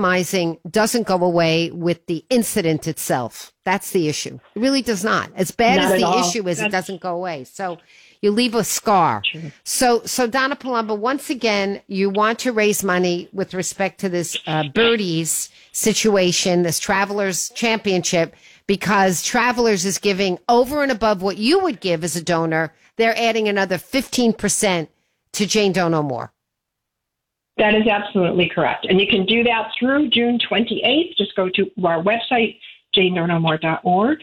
victimizing doesn't go away with the incident itself. That's the issue. It really does not. As bad as the issue is, it doesn't go away. So you leave a scar. True. So Donna Palumbo, once again, you want to raise money with respect to this Birdies situation, this Travelers Championship, because Travelers is giving over and above what you would give as a donor. They're adding another 15% to Jane Doe No More. That is absolutely correct. And you can do that through June 28th. Just go to our website, janedoenomore.org,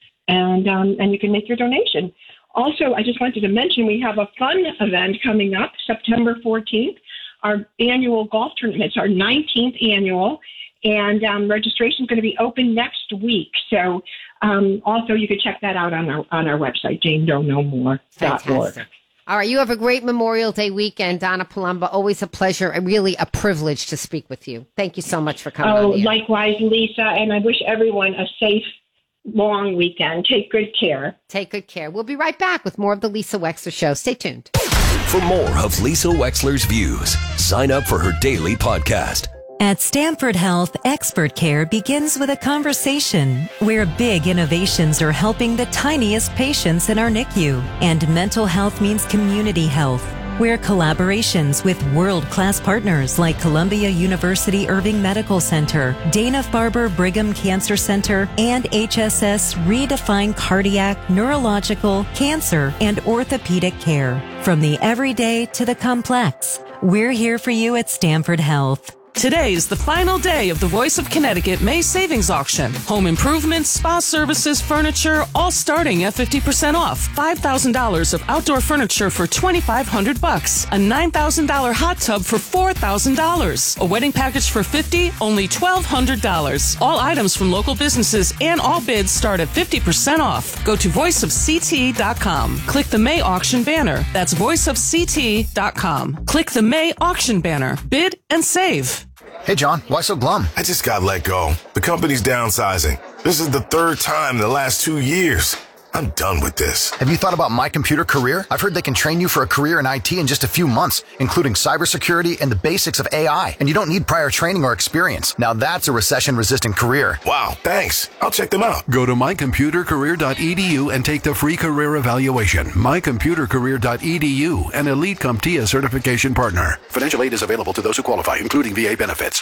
and you can make your donation. Also, I just wanted to mention we have a fun event coming up September 14th. Our annual golf tournament. It's our 19th annual, and registration is going to be open next week. So also you can check that out on our website, janedoenomore.org. Fantastic. All right. You have a great Memorial Day weekend, Donna Palumbo. Always a pleasure and really a privilege to speak with you. Thank you so much for coming on here. Likewise, Lisa. And I wish everyone a safe, long weekend. Take good care. Take good care. We'll be right back with more of the Lisa Wexler Show. Stay tuned. For more of Lisa Wexler's views, sign up for her daily podcast. At Stanford Health, expert care begins with a conversation where big innovations are helping the tiniest patients in our NICU. And mental health means community health, where collaborations with world-class partners like Columbia University Irving Medical Center, Dana-Farber Brigham Cancer Center, and HSS redefine cardiac, neurological, cancer, and orthopedic care. From the everyday to the complex, we're here for you at Stanford Health. Today is the final day of the Voice of Connecticut May Savings Auction. Home improvements, spa services, furniture, all starting at 50% off. $5,000 of outdoor furniture for $2,500. A $9,000 hot tub for $4,000. A wedding package for $50,000, only $1,200. All items from local businesses and all bids start at 50% off. Go to voiceofct.com. Click the May auction banner. That's voiceofct.com. Click the May auction banner. Bid and save. Hey, John, why so glum? I just got let go. The company's downsizing. This is the third time in the last 2 years. I'm done with this. Have you thought about My Computer Career? I've heard they can train you for a career in IT in just a few months, including cybersecurity and the basics of AI. And you don't need prior training or experience. Now that's a recession-resistant career. Wow, thanks. I'll check them out. Go to mycomputercareer.edu and take the free career evaluation. mycomputercareer.edu, an Elite CompTIA certification partner. Financial aid is available to those who qualify, including VA benefits.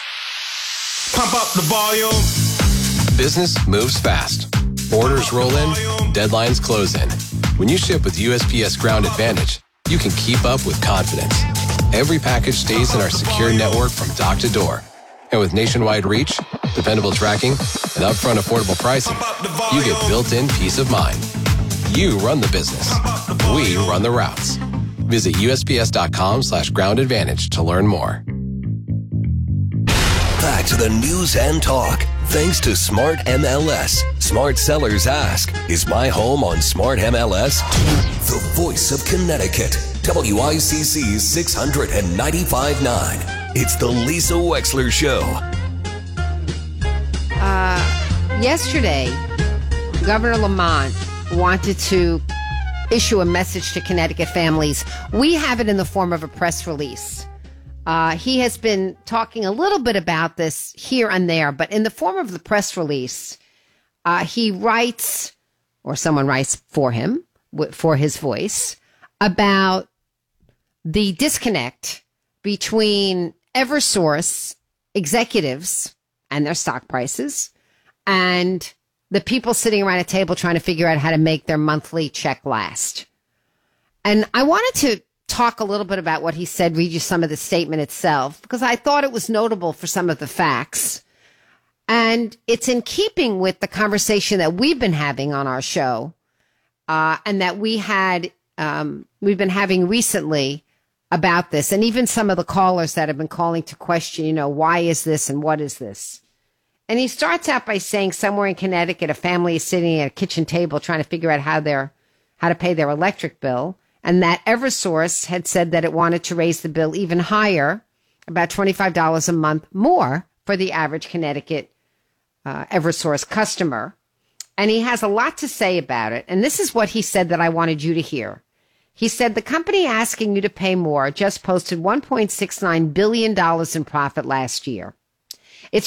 Pump up the volume. Business moves fast. Orders roll in, deadlines close in. When you ship with USPS Ground Advantage, you can keep up with confidence. Every package stays in our secure network from dock to door. And with nationwide reach, dependable tracking, and upfront affordable pricing, you get built-in peace of mind. You run the business. We run the routes. Visit USPS.com/Ground Advantage to learn more. Back to the news and talk. Thanks to Smart MLS. Smart sellers ask, is my home on Smart MLS? The voice of Connecticut. WICC 695.9. It's the Lisa Wexler Show. Yesterday, Governor Lamont wanted to issue a message to Connecticut families. We have it in the form of a press release. He has been talking a little bit about this here and there, but in the form of the press release, he writes, or someone writes for him, for his voice, about the disconnect between Eversource executives and their stock prices and the people sitting around a table trying to figure out how to make their monthly check last. And I wanted to talk a little bit about what he said, read you some of the statement itself, because I thought it was notable for some of the facts. And it's in keeping with the conversation that we've been having on our show, and that we've been having recently about this, and even some of the callers that have been calling to question, why is this and what is this? And he starts out by saying somewhere in Connecticut, a family is sitting at a kitchen table trying to figure out how to pay their electric bill. And that Eversource had said that it wanted to raise the bill even higher, about $25 a month more for the average Connecticut Eversource customer. And he has a lot to say about it. And this is what he said that I wanted you to hear. He said, the company asking you to pay more just posted $1.69 billion in profit last year.